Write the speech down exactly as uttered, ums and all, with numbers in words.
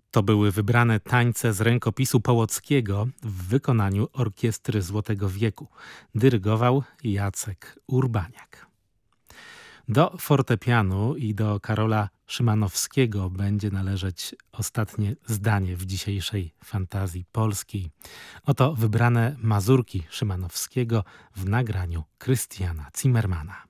To były wybrane tańce z rękopisu Połockiego w wykonaniu Orkiestry Złotego Wieku. Dyrygował Jacek Urbaniak. Do fortepianu i do Karola Szymanowskiego będzie należeć ostatnie zdanie w dzisiejszej fantazji polskiej. Oto wybrane mazurki Szymanowskiego w nagraniu Krystiana Zimmermana.